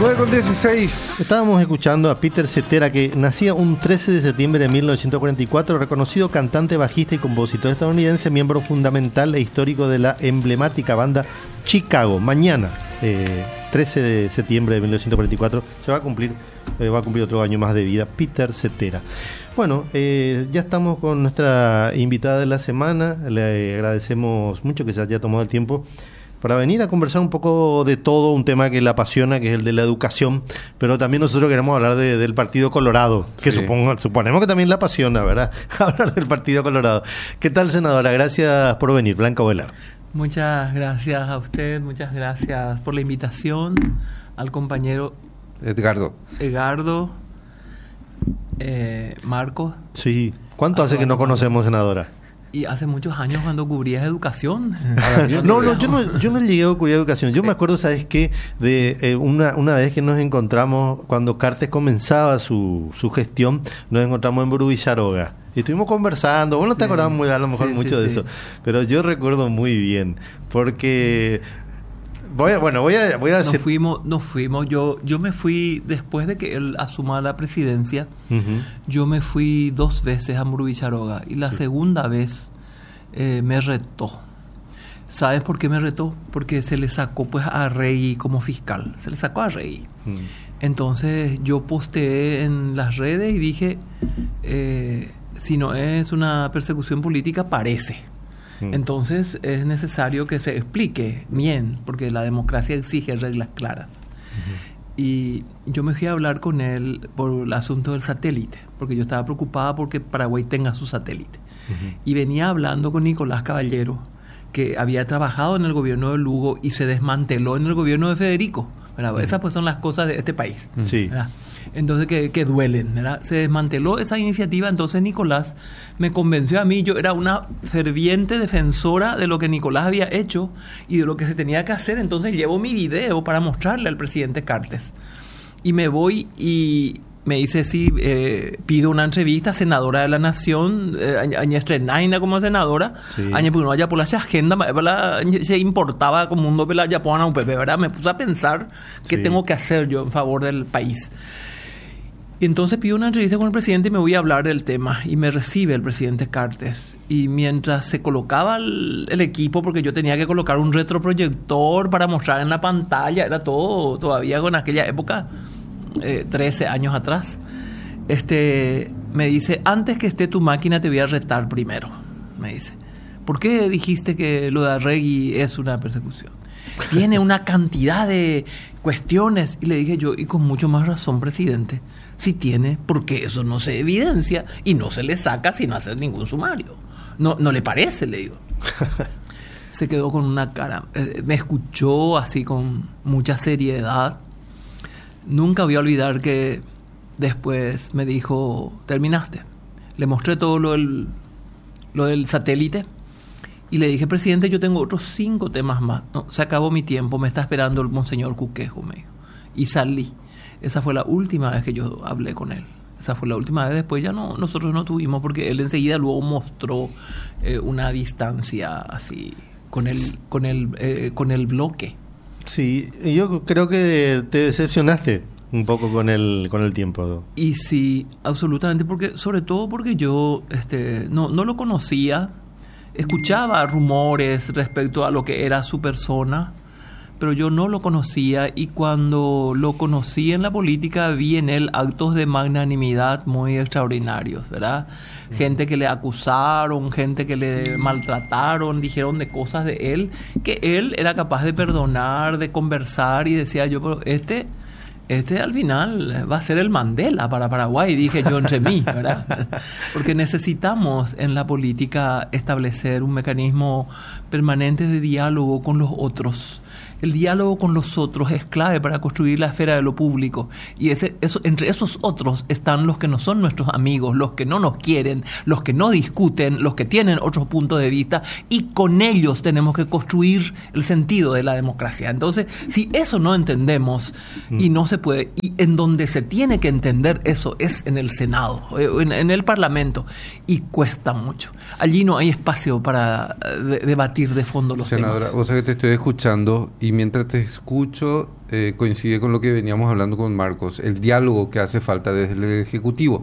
9:16. Estábamos escuchando a Peter Cetera, que nacía un 13 de septiembre de 1944, reconocido cantante, bajista y compositor estadounidense, miembro fundamental e histórico de la emblemática banda Chicago. Mañana, 13 de septiembre de 1944, se va a cumplir otro año más de vida, Peter Cetera. Bueno, ya estamos con nuestra invitada de la semana. Le agradecemos mucho que se haya tomado el tiempo para venir a conversar un poco de todo, un tema que le apasiona, que es el de la educación, pero también nosotros queremos hablar del Partido Colorado, que sí. Suponemos que también le apasiona, ¿verdad? Hablar del Partido Colorado. ¿Qué tal, senadora? Gracias por venir, Blanca Ovelar. Muchas gracias a usted, muchas gracias por la invitación, al compañero Edgardo, Marcos. Sí. ¿Cuánto hace que no conocemos, senadora? Y hace muchos años cuando cubrías educación. Yo no llegué a cubrir educación. Yo me acuerdo, ¿sabes qué? De una vez que nos encontramos, cuando Cartes comenzaba su gestión, nos encontramos en Burú Villaroga. Y estuvimos conversando. Vos no te acordabas muy, a lo mejor mucho de eso. Pero yo recuerdo muy bien. Porque voy a decir. Nos fuimos. Yo me fui, después de que él asuma la presidencia, yo me fui 2 veces a Burú Villaroga. Y la segunda vez me retó. ¿Sabes por qué me retó? Porque se le sacó pues a Rey como fiscal. Se le sacó a Rey. Entonces yo posteé en las redes y dije, si no es una persecución política, parece. Entonces es necesario que se explique bien, porque la democracia exige reglas claras. Y yo me fui a hablar con él por el asunto del satélite, porque yo estaba preocupada porque Paraguay tenga su satélite. Y venía hablando con Nicolás Caballero, que había trabajado en el gobierno de Lugo y se desmanteló en el gobierno de Federico, ¿verdad? Esas pues son las cosas de este país, ¿verdad? Entonces que duelen, ¿verdad? Se desmanteló esa iniciativa. Entonces Nicolás me convenció a mí. Yo era una ferviente defensora de lo que Nicolás había hecho y de lo que se tenía que hacer. Entonces llevo mi video para mostrarle al presidente Cartes. Y me voy y me dice, sí, pido una entrevista, senadora de la Nación, aña estrenaina como senadora, aña porque no haya por la agenda, se importaba como mundo pela yapona, ¿verdad? Me puse a pensar qué tengo que hacer yo en favor del país. Y entonces pido una entrevista con el presidente y me voy a hablar del tema. Y me recibe el presidente Cartes. Y mientras se colocaba el equipo, porque yo tenía que colocar un retroproyector para mostrar en la pantalla, era todo todavía con aquella época, 13 años atrás, me dice, antes que esté tu máquina te voy a retar primero. Me dice, ¿por qué dijiste que lo de Arregui es una persecución? Tiene una cantidad de cuestiones. Y le dije yo, y con mucho más razón, presidente, si tiene, porque eso no se evidencia y no se le saca sin hacer ningún sumario. No le parece, le digo. Se quedó con una cara, me escuchó así con mucha seriedad. Nunca voy a olvidar que después me dijo, ¿terminaste? Le mostré todo lo del satélite y le dije, presidente, yo tengo otros 5 temas más. No, se acabó mi tiempo, me está esperando el monseñor Cuquejo, me dijo. Y salí. Esa fue la última vez que yo hablé con él. Esa fue la última vez. Después ya nosotros no tuvimos, porque él enseguida luego mostró una distancia así con el bloque. Sí, yo creo que te decepcionaste un poco con el tiempo. Y sí, absolutamente, sobre todo porque yo no lo conocía, escuchaba rumores respecto a lo que era su persona, pero yo no lo conocía, y cuando lo conocí en la política vi en él actos de magnanimidad muy extraordinarios, ¿verdad? Gente que le acusaron, gente que le maltrataron, dijeron de cosas de él, que él era capaz de perdonar, de conversar, y decía yo, pero este al final va a ser el Mandela para Paraguay, dije yo entre mí, ¿verdad? Porque necesitamos en la política establecer un mecanismo permanente de diálogo con los otros. El diálogo con los otros es clave para construir la esfera de lo público. Y entre esos otros están los que no son nuestros amigos, los que no nos quieren, los que no discuten, los que tienen otros puntos de vista. Y con ellos tenemos que construir el sentido de la democracia. Entonces, si eso no entendemos, y no se puede, y en donde se tiene que entender eso es en el Senado, en el Parlamento. Y cuesta mucho. Allí no hay espacio para debatir de fondo los temas. Senadora, vos sabés que te estoy escuchando y mientras te escucho coincide con lo que veníamos hablando con Marcos, el diálogo que hace falta desde el Ejecutivo.